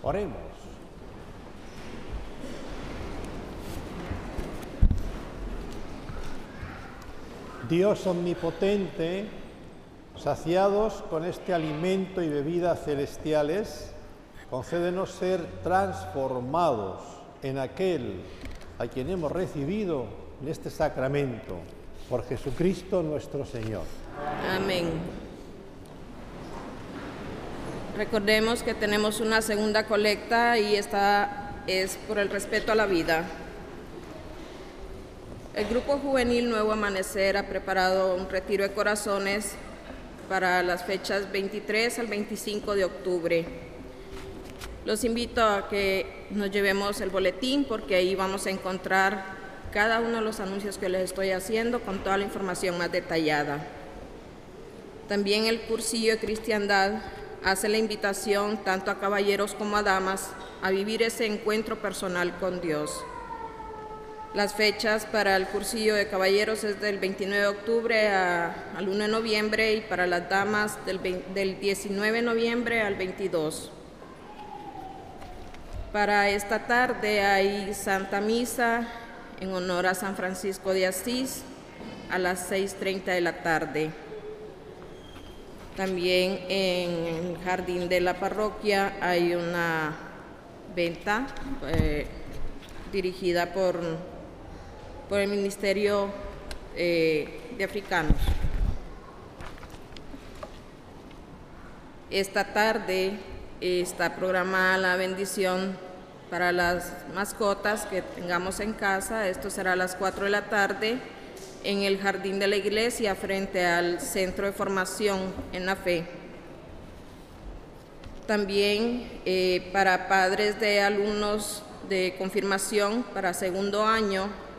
Oremos. Dios omnipotente, saciados con este alimento y bebida celestiales, concédenos ser transformados en aquel a quien hemos recibido en este sacramento, por Jesucristo nuestro Señor. Amén. Recordemos que tenemos una segunda colecta y esta es por el respeto a la vida. El Grupo Juvenil Nuevo Amanecer ha preparado un retiro de corazones para las fechas 23 al 25 de octubre. Los invito a que nos llevemos el boletín porque ahí vamos a encontrar cada uno de los anuncios que les estoy haciendo con toda la información más detallada. También el cursillo de cristiandad hace la invitación tanto a caballeros como a damas a vivir ese encuentro personal con Dios. Las fechas para el cursillo de caballeros es del 29 de octubre al 1 de noviembre y para las damas del 19 de noviembre al 22. Para esta tarde hay Santa Misa en honor a San Francisco de Asís a las 6:30 de la tarde. También en el jardín de la parroquia hay una venta dirigida por el Ministerio de Africanos. Esta tarde está programada la bendición para las mascotas que tengamos en casa. Esto será a las 4 de la tarde en el jardín de la iglesia frente al Centro de Formación en la Fe. También para padres de alumnos de confirmación para segundo año